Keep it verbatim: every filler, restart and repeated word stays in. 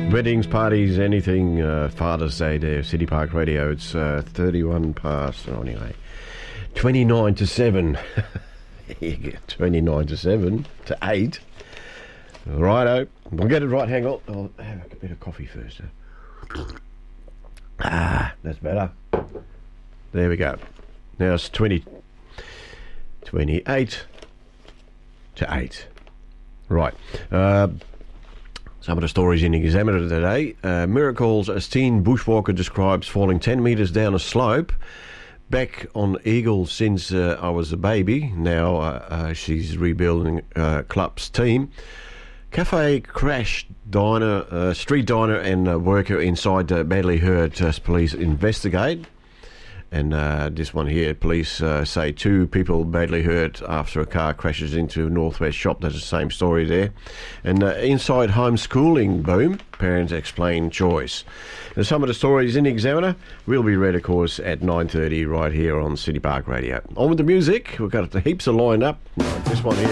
Weddings, parties, anything, uh, Father's Day there, City Park Radio. It's uh, thirty-one past, oh, anyway, twenty-nine to seven. twenty-nine to seven to eight. Righto. We'll get it right. Hang on. I'll have a bit of coffee first. Ah, that's better. There we go. Now it's twenty, twenty-eight to eight. Right. Uh, some of the stories in the Examiner today. Uh, miracles as teen bushwalker describes falling ten metres down a slope. Back on Eagle since uh, I was a baby. Now uh, uh, she's rebuilding uh, club's team. Cafe crash, diner, uh, street diner and uh, worker inside uh, badly hurt as police investigate. And uh, this one here, police uh, say two people badly hurt after a car crashes into a Northwest shop. That's the same story there. And uh, inside homeschooling boom, parents explain choice. And some of the stories in the Examiner will be read, of course, at nine thirty right here on City Park Radio. On with the music. We've got heaps of lined up. This one here.